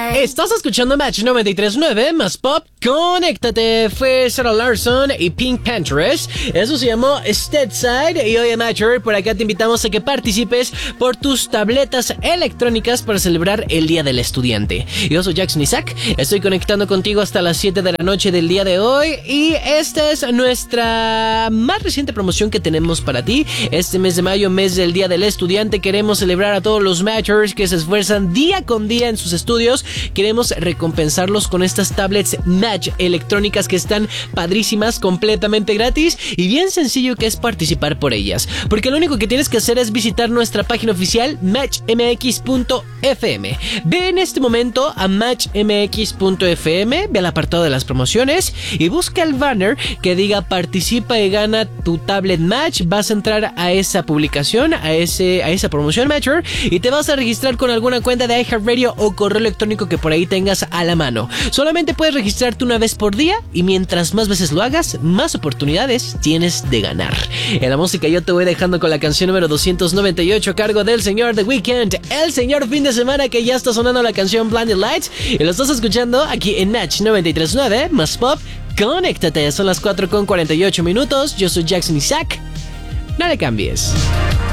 Estás escuchando Match 93.9 más Pop. Conéctate. Fue Sarah Larson y Pink Panthers. Eso se llamó Steadside. Y hoy en Matcher, por acá te invitamos a que participes por tus tabletas electrónicas para celebrar el Día del Estudiante. Yo soy Jackson Isaac. Estoy conectando contigo hasta las 7 de la noche del día de hoy. Y esta es nuestra más reciente promoción que tenemos para ti. Este mes de mayo, mes del Día del Estudiante, queremos celebrar a todos los Matchers que se esfuerzan día con día en sus estudios. Queremos recompensarlos con estas tablets Match electrónicas que están padrísimas, completamente gratis y bien sencillo que es participar por ellas. Porque lo único que tienes que hacer es visitar nuestra página oficial matchmx.fm. Ve en este momento a matchmx.fm, ve al apartado de las promociones y busca el banner que diga participa y gana tu tablet Match. Vas a entrar a esa publicación, a esa promoción Matcher, y te vas a registrar con alguna cuenta de iHeartRadio o correo electrónico que por ahí tengas a la mano. Solamente puedes registrarte una vez por día y mientras más veces lo hagas, más oportunidades tienes de ganar. En la música yo te voy dejando con la canción número 298 a cargo del señor The Weeknd, el señor fin de semana, que ya está sonando la canción Blinded Lights y lo estás escuchando aquí en Match 93.9 más Pop. Conéctate, son las 4:48 minutos. Yo soy Jackson Isaac. No le cambies.